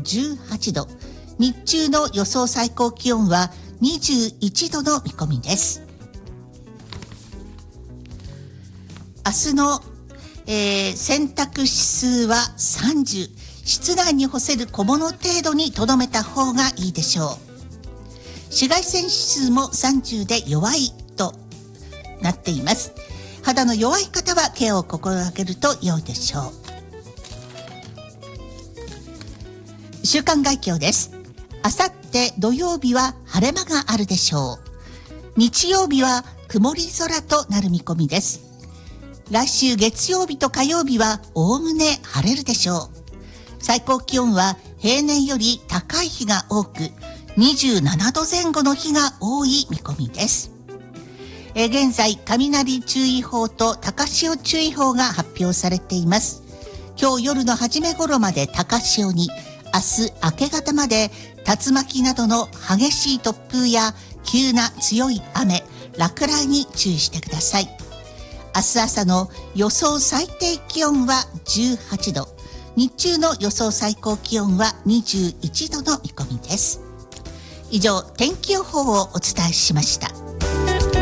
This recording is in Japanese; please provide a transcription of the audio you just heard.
18度、日中の予想最高気温は21度の見込みです。明日の、洗濯指数は30、室内に干せる小物程度にとどめた方がいいでしょう。紫外線指数も30で弱いとなっています。肌の弱い方はケアを心がけると良いでしょう。週間概況です。あさって土曜日は晴れ間があるでしょう。日曜日は曇り空となる見込みです。来週月曜日と火曜日はおおむね晴れるでしょう。最高気温は平年より高い日が多く、27度前後の日が多い見込みです。現在、雷注意報と高潮注意報が発表されています。今日夜の初め頃まで高潮に、明日明け方まで竜巻などの激しい突風や急な強い雨、落雷に注意してください。明日朝の予想最低気温は18度、日中の予想最高気温は21度の見込みです。以上、天気予報をお伝えしました。